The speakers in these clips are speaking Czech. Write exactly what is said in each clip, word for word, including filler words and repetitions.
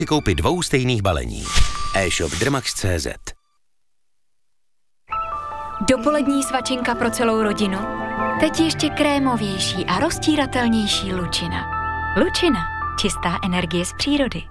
koupit dvou stejných balení. e-shop Dermax tečka cé zet. Dopolední svačinka pro celou rodinu. Teď ještě krémovější a roztíratelnější Lučina. Lučina. Čistá energie z přírody.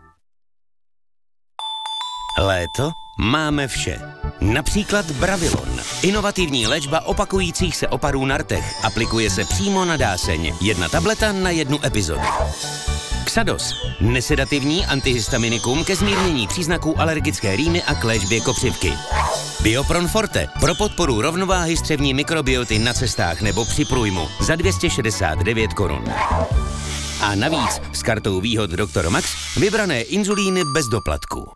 Léto máme vše. Například Bravilon. Inovativní léčba opakujících se oparů na rtech. Aplikuje se přímo na dáseň. Jedna tableta na jednu epizodu. Xados. Nesedativní antihistaminikum ke zmírnění příznaků alergické rýmy a k léčbě kopřivky. Biopron Forte pro podporu rovnováhy střevní mikrobioty na cestách nebo při průjmu za dvě stě šedesát devět korun. A navíc s kartou výhod doktor Max vybrané inzulíny bez doplatku.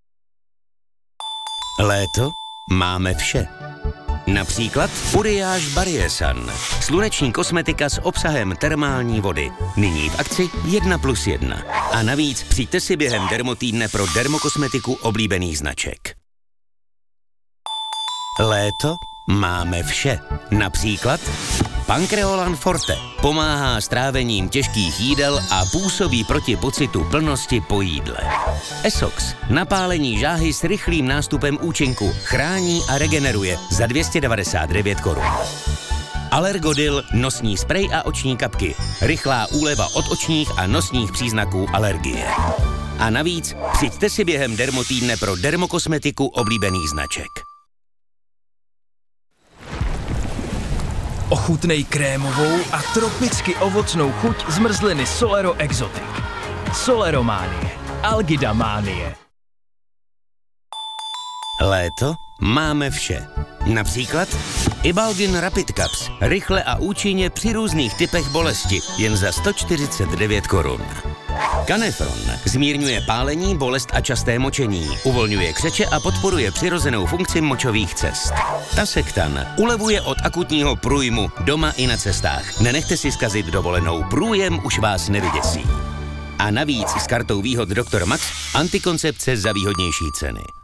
Léto máme vše. Například Uriage Barriesan, sluneční kosmetika s obsahem termální vody. Nyní v akci jedna plus jedna. A navíc přijďte si během dermotýdne pro dermokosmetiku oblíbených značek. Léto máme vše. Například Pancreolan Forte pomáhá s trávením těžkých jídel a působí proti pocitu plnosti po jídle. Essox napálení žáhy s rychlým nástupem účinku chrání a regeneruje za dvě stě devadesát devět korun. Allergodil nosní sprej a oční kapky. Rychlá úleva od očních a nosních příznaků alergie. A navíc přijďte si během dermotýdne pro dermokosmetiku oblíbených značek. Ochutnej krémovou a tropicky ovocnou chuť zmrzliny Solero Exotic. Solerománie. Algidamánie. Léto máme vše. Například Ibalgin Rapid Caps. Rychle a účinně při různých typech bolesti. Jen za sto čtyřicet devět korun. Canefron zmírňuje pálení, bolest a časté močení, uvolňuje křeče a podporuje přirozenou funkci močových cest. Tasektan ulevuje od akutního průjmu doma i na cestách. Nenechte si zkazit dovolenou, průjem už vás nevyděsí. A navíc s kartou výhod doktor Max antikoncepce za výhodnější ceny.